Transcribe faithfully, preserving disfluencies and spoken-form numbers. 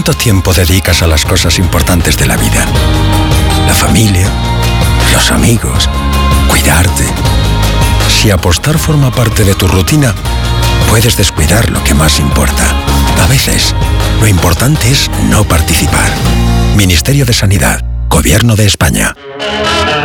¿Cuánto tiempo dedicas a las cosas importantes de la vida? La familia, los amigos, cuidarte. Si apostar forma parte de tu rutina, puedes descuidar lo que más importa. A veces, lo importante es no participar. Ministerio de Sanidad, Gobierno de España.